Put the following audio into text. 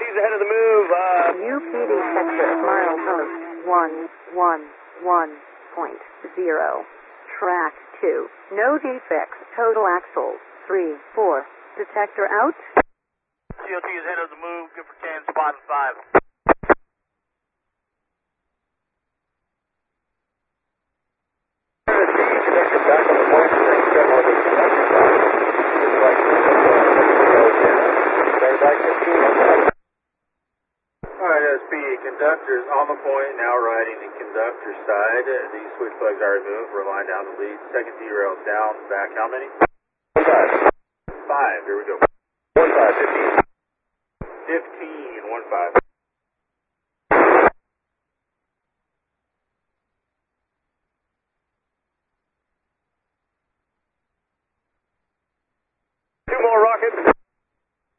DOT's ahead of the move. UPD sector, milepost 111.0. Track 2. No defects. Total axles 3, 4. Detector out. DOT is ahead of the move. Good for 10, spot 5. Alright, SP, conductor's on the point, now riding the conductor side. The switch flags are removed, we're lined down the lead. Second derail's down, back how many? 5. 5, here we go. 15. 15, 1-5.